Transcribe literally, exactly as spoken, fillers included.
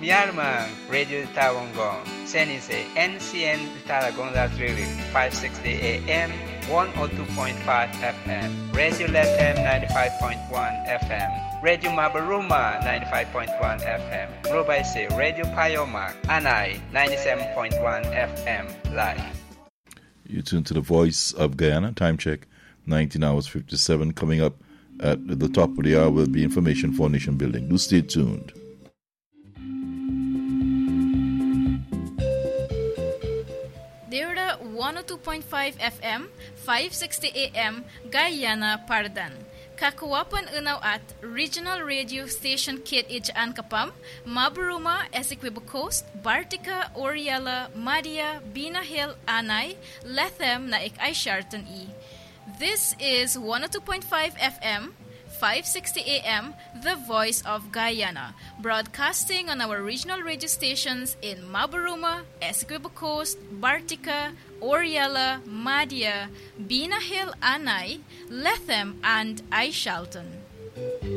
Myanmar, Radio Tawangong, Senise, N C N Talagon Latrili, five sixty A M, one oh two point five F M, Radio Lethem ninety-five point one F M, Radio Mabaruma ninety-five point one F M, Robaise, Radio Payoma, Anai ninety-seven point one F M, live. You tune to the Voice of Guyana. Time check, nineteen hours fifty-seven. Coming up at the top of the hour will be information for Nation Building. Do stay tuned. They're one oh two point five F M, five sixty A M, Guyana, Pardan. Kakuwapan unaw at Regional Radio Station Kit Ijaan Kapam, Mabaruma, Essequibo Coast, Bartica, Oriela, Madia, Bina Hill, Anay, Lethem na ik ay Sharton E. This is one oh two point five F M, five sixty A M, The Voice of Guyana, broadcasting on our regional radio stations in Mabaruma, Essequibo Coast, Bartica, Oriela, Madia, Bina Hill, Anay, Lethem, and Aishalton.